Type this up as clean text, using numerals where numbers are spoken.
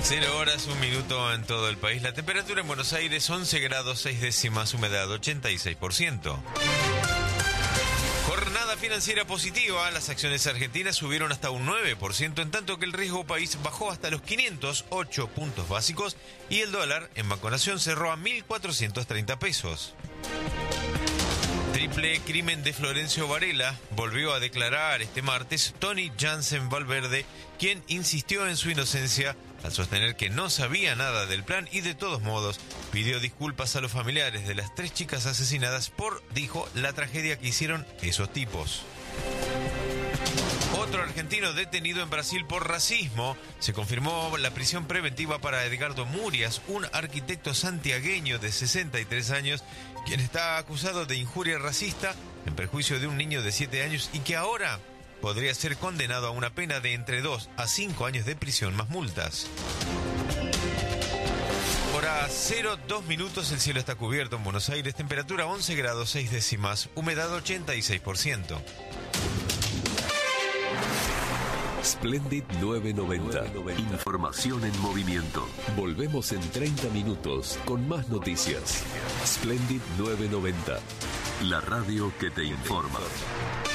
0 horas, 1 minuto en todo el país. La temperatura en Buenos Aires, 11 grados 6 décimas, humedad 86%. Jornada financiera positiva. Las acciones argentinas subieron hasta un 9%, en tanto que el riesgo país bajó hasta los 508 puntos básicos y el dólar en Banco Nación cerró a 1.430 pesos. Triple crimen de Florencio Varela. Volvió a declarar este martes Tony Jansen Valverde, quien insistió en su inocencia al sostener que no sabía nada del plan y de todos modos pidió disculpas a los familiares de las 3 chicas asesinadas por, dijo, la tragedia que hicieron esos tipos. Otro argentino detenido en Brasil por racismo. Se confirmó la prisión preventiva para Edgardo Murias, un arquitecto santiagueño de 63 años, quien está acusado de injuria racista en perjuicio de un niño de 7 años y que ahora podría ser condenado a una pena de entre 2 a 5 años de prisión más multas. Hora 02 minutos, el cielo está cubierto en Buenos Aires, temperatura 11 grados 6 décimas, humedad 86%. Splendid 990. Información en movimiento. Volvemos en 30 minutos con más noticias. Splendid 990. La radio que te informa.